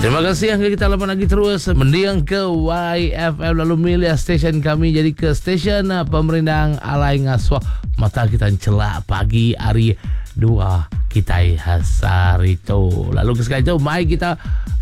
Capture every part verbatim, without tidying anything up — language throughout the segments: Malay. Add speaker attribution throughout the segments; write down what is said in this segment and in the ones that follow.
Speaker 1: Terima kasih yang kita lapan lagi terus mendiang ke Y F M lalu milih stesen kami jadi ke stesen pemerintah Alai Ngaswah mata kita celak pagi hari dua kita hasari itu. Lalu sekali itu mai kita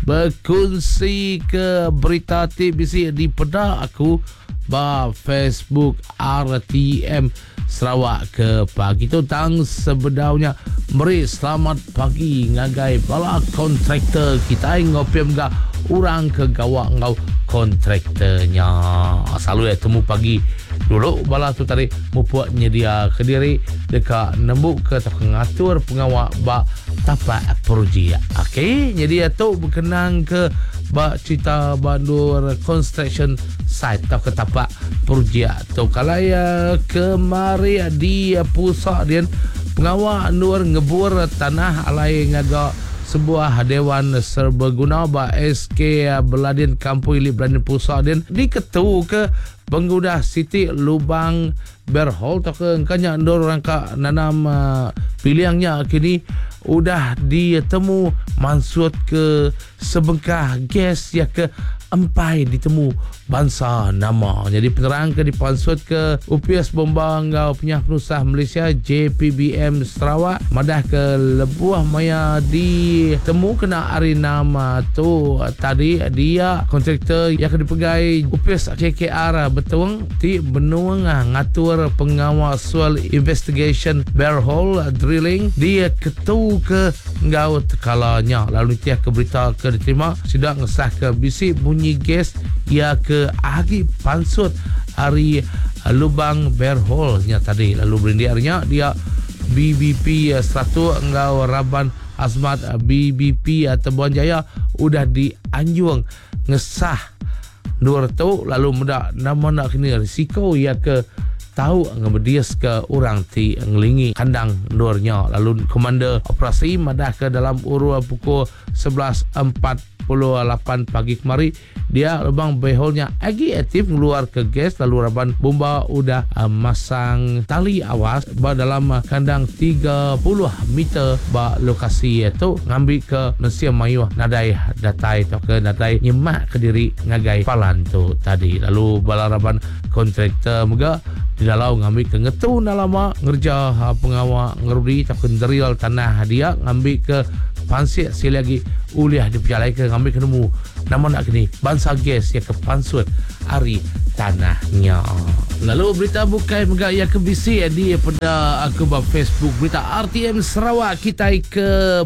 Speaker 1: berkongsi ke berita T B C di peda aku ba Facebook R T M Sarawak ke pagi tu tang sebenarnya meri selamat pagi ngagai bala kontraktor kita ngopem ga orang ke gawak ngau kontraktornya selalu ya temu pagi dulu bala tu tadi mupuak nyedia ke diri dekat nembuk ke tak ngatur pengawak ba tapak projek okey jadi tu berkenang ke ba cerita bandur construction site atau ketapak projek tu kalau ya kemari di pusat dia pengawal nur ngebur tanah alai ngaga sebuah dewan serbaguna ba S K Beladin Kampung Ili Beladin Pusat dia diketu ke pengguna Siti Lubang Berhol tak ke engkanya ndor rangka nanam uh, pilihannya kini udah ditemu mansut ke sebengkah gas ya ke empai ditemu bangsa nama jadi penerang ke dipansut ke U P S Bombang Ngau Penyah Penusah Malaysia J P B M Sarawak madah ke lebuah maya ditemu kena hari nama tu tadi dia kontraktor yang dipegai U P S C K R betul ti benuang ngatur pengawas soal investigation barehole drilling dia ketu ke ngau tekalanya lalu tiap ke berita ke diterima sudah ngesah ke bisi bunyi gas ia ke agi pansut hari lubang barehole nya tadi lalu berindiarnya dia B B P satu ngau Raban Azmat B B P Tebuan Jaya udah dianjung ngesah dua tu lalu muda nama nak kena risiko ia ke tahu ngebedias ke orang ti ngelingi kandang luarnya lalu komander operasi madah ke dalam urua pukul sebelas empat puluh lapan pagi kemari dia lubang beholnya lagi aktif keluar ke gas lalu Raban bomba udah uh, masang tali awas ba dalam uh, kandang tiga puluh meter ba lokasi itu ngambil ke Mesia Mayuh nadai datai atau ke nadai nyemak ke diri ngagai palan tu tadi lalu bala Raban kontraktor juga di dalam ngambil ke ngetu lama ngerja uh, pengawal ngerudi tak kenderial tanah dia ngambil ke pansik sekali lagi uliah dipercayai ke ngambil ke nemu nama nak kini bangsa gas yang ke pansut hari tanahnya lalu berita bukai megaya ke B C di pada akun Facebook berita R T M Sarawak kita ke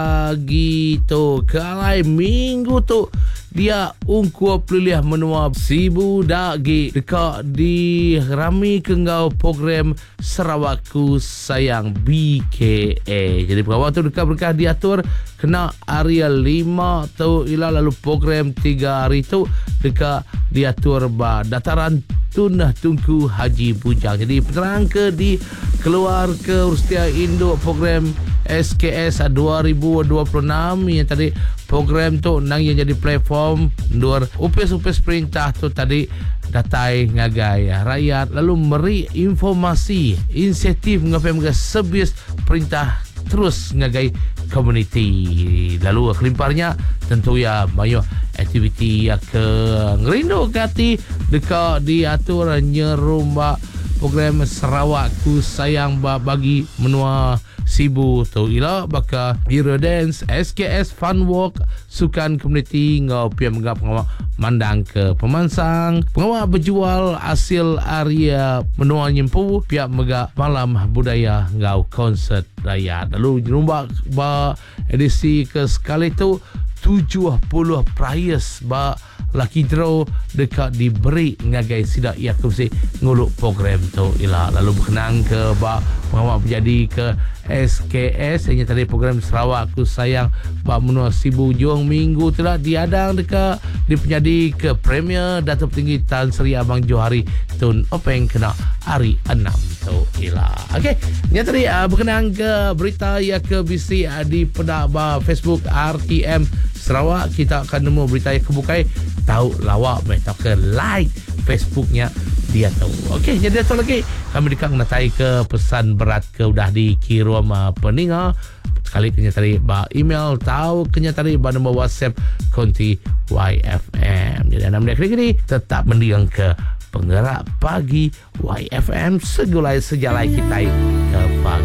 Speaker 1: pagi tu ke alai minggu tu dia ungkup peliliah menua sibu dagi dekat di rami kenggau program Sarawakku Sayang B K A jadi pengawal tu dekat berkah diatur kena area lima tu ila lalu program tiga hari tu dekat diatur ba dataran tunah tungku Haji Bujang jadi penerang ke di keluar ke Rustia Induk program S K S dua ribu dua puluh enam yang tadi program tu nang yang jadi platform dua upes-upes perintah tu tadi datai ngagai rakyat lalu meri informasi insentif ngapai mga sebis perintah terus ngagai community lalu kelimparnya tentu ya banyak aktiviti ya ke ngerindu kati dekat diatur nyerumba program Sarawakku Sayang bagi menua sibu tu ila baka Hero Dance S K S Fun Walk sukan community ngau pia menggap pengawal mandang ke pemansang pengawal berjual hasil area menua nyempu pia mega malam budaya ngau konsert raya lalu rumba ba edisi ke sekali tu tujuh puluh prize ba laki draw dekat diberi ngagai sidak ia kursi nguluk program tu ila lalu berkenang ke ba pengawal menjadi ke S K S yang tadi program Sarawakku Sayang ba menua sibu jong minggu tu lah diadang dekat di penjadi ke Premier Datuk Tinggi Tan Sri Abang Johari Tun Openg kena hari enam tu ila okey yang tadi uh, berkenang ke berita ya ke B C uh, di pedak ba Facebook R T M Sarawak kita akan nemu berita yang kebukai tahu lawak mereka ke like Facebooknya dia tahu. Okey, jadi satu lagi kami dekat natai ke pesan berat ke udah dikirim uh, peninga sekali kenyatari ba email tahu kenyatari ba nombor WhatsApp konti Y F M. Jadi anda mendengar kini tetap mendiang ke Penggerak Pagi Y F M segulai sejalai kita ke pagi.